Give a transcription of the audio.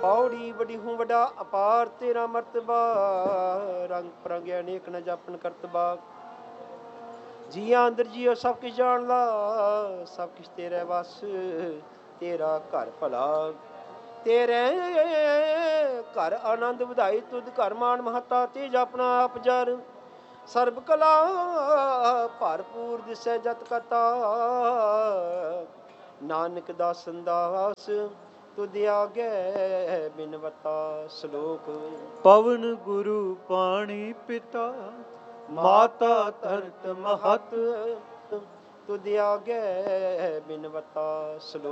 ਪੌੜੀ ਬੜੀ ਹੂੰ ਵੱਡਾ ਅਪਾਰ ਤੇਰਾ ਮਰਤਬਾ, ਰੰਗ ਪ੍ਰੰਗ ਅਨੇਕ ਨ ਜਾਪਨ ਕਰਤਬਾ। ਜੀਆਂ ਅੰਦਰ ਜੀਓ ਸਭ ਕੁਛ ਜਾਣ ਲਾ, ਸਭ ਕੁਛ ਤੇਰੇ ਵਸ, ਤੇਰਾ ਘਰ ਭਲਾ। ਤੇਰੇ ਘਰ ਆਨੰਦ ਵਧਾਈ ਤੁਧ, ਘਰ ਮਾਨ ਮਹਤਾ ਤੇਜ ਆਪਣਾ ਆਪ ਜਰ। ਸਰਬ ਕਲਾ ਭਰਪੂਰ ਦਿਸੈ ਜਤ ਕਤਾ, ਨਾਨਕ ਦਾਸਨ ਦਾਸ ਤੁਧ ਆਗੇ ਬਿਨਵਤਾ। ਸ਼ਲੋਕ। ਪਵਨ ਗੁਰੂ ਪਾਣੀ ਪਿਤਾ, ਮਾਤਾ ਧਰਤ ਮਹਤ, ਤੁਧ ਆਗੇ ਬਿਨਵਤਾ। ਸ਼ਲੋਕ।